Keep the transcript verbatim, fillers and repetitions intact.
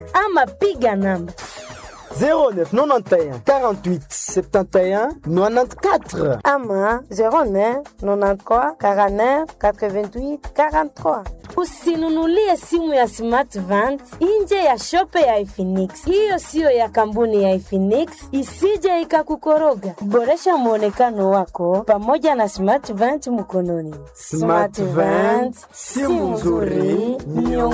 ama piga namba zéro neuf quatre-vingt-onze quarante-huit soixante et un quatre-vingt-quatorze ama zéro neuf quatre-vingt-treize quarante-neuf quatre-vingt-huit quarante-trois. Usinunulie simu ya Smart Vans nje ya shope ya Infinix. Hiyo sio ya kampuni ya Infinix, isije ikakukoroga. Boresha muonekano wako pamoja na Smart Vans mkononi. Smart Vans, simu nzuri.